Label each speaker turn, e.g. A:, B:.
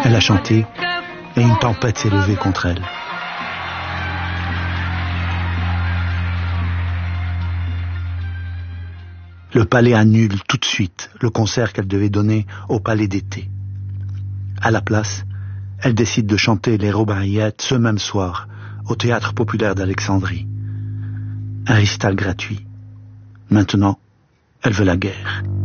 A: Elle a chanté et une tempête s'est levée contre elle. Le palais annule tout de suite le concert qu'elle devait donner au palais d'été. À la place, elle décide de chanter les Rubaiyat ce même soir au théâtre populaire d'Alexandrie. Un récital gratuit. Maintenant, elle veut la guerre.